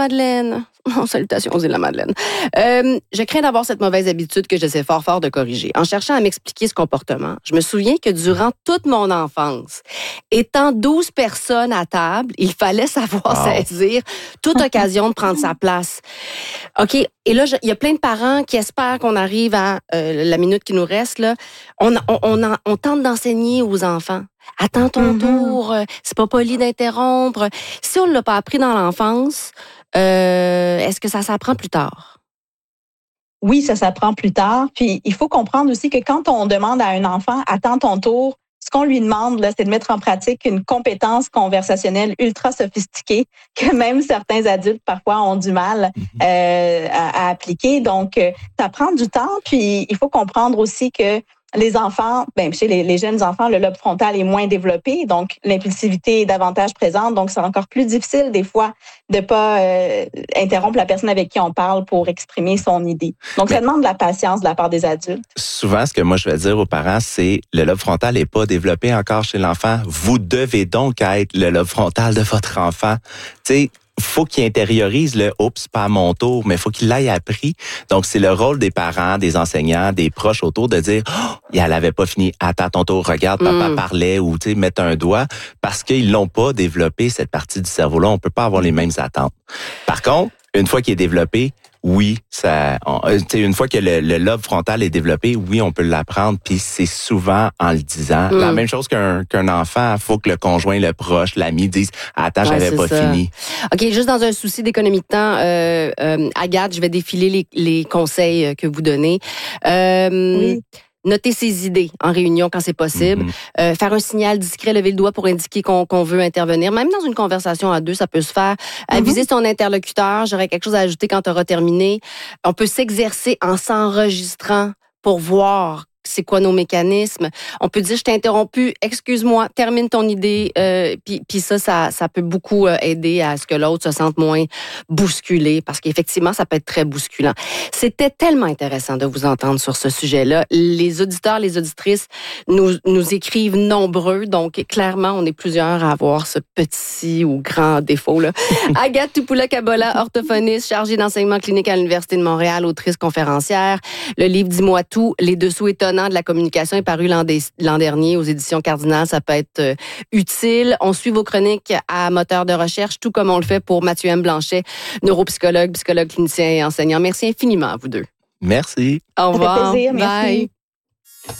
Madeleine. Oh, salutations, îles de la Madeleine. Je crains d'avoir cette mauvaise habitude que j'essaie fort de corriger. En cherchant à m'expliquer ce comportement, je me souviens que durant toute mon enfance, étant 12 personnes à table, il fallait savoir saisir toute occasion de prendre sa place. OK, et là, il y a plein de parents qui espèrent qu'on arrive à la minute qui nous reste. Là. On tente d'enseigner aux enfants. Attends ton tour, c'est pas poli d'interrompre. Si on ne l'a pas appris dans l'enfance, est-ce que ça s'apprend plus tard? Oui, ça s'apprend plus tard. Puis, il faut comprendre aussi que quand on demande à un enfant « attends ton tour », ce qu'on lui demande, là, c'est de mettre en pratique une compétence conversationnelle ultra sophistiquée que même certains adultes, parfois, ont du mal à appliquer. Donc, ça prend du temps. Puis, il faut comprendre aussi que les enfants, chez les jeunes enfants, le lobe frontal est moins développé, donc l'impulsivité est davantage présente, donc c'est encore plus difficile des fois de pas interrompre la personne avec qui on parle pour exprimer son idée. Donc ça demande de la patience de la part des adultes. Souvent, ce que moi je vais dire aux parents, c'est le lobe frontal n'est pas développé encore chez l'enfant. Vous devez donc être le lobe frontal de votre enfant. Tu sais, faut qu'il intériorise le « oups, pas à mon tour », mais faut qu'il l'ait appris. Donc, c'est le rôle des parents, des enseignants, des proches autour de dire « oh, elle avait pas fini, attends ton tour, regarde, papa parlait » ou tu sais, mettre un doigt parce qu'ils l'ont pas développé, cette partie du cerveau-là. On peut pas avoir les mêmes attentes. Par contre, une fois qu'il est développé, oui, une fois que le lobe frontal est développé, oui, on peut l'apprendre, puis c'est souvent en le disant. La même chose qu'un enfant, il faut que le conjoint, le proche, l'ami dise « attends, j'avais pas fini ». OK, juste dans un souci d'économie de temps, Agathe, je vais défiler les conseils que vous donnez. Oui. Noter ses idées en réunion quand c'est possible. Faire un signal discret, lever le doigt pour indiquer qu'on veut intervenir. Même dans une conversation à deux, ça peut se faire. Aviser son interlocuteur. J'aurais quelque chose à ajouter quand tu auras terminé. On peut s'exercer en s'enregistrant pour voir c'est quoi nos mécanismes. On peut dire, je t'ai interrompu, excuse-moi, termine ton idée. Puis ça peut beaucoup aider à ce que l'autre se sente moins bousculé, parce qu'effectivement, ça peut être très bousculant. C'était tellement intéressant de vous entendre sur ce sujet-là. Les auditeurs, les auditrices nous écrivent nombreux, donc clairement, on est plusieurs à avoir ce petit ou grand défaut-là. Agathe Tupoula-Kabola, orthophoniste, chargée d'enseignement clinique à l'Université de Montréal, autrice conférencière. Le livre Dis-moi tout, les dessous étonnants de la communication est paru l'an dernier aux éditions Cardinal. Ça peut être utile. On suit vos chroniques à Moteur de recherche, tout comme on le fait pour Mathieu M. Blanchet, neuropsychologue, psychologue clinicien et enseignant. Merci infiniment à vous deux. Merci. Au revoir. Ça fait plaisir. Merci. Bye.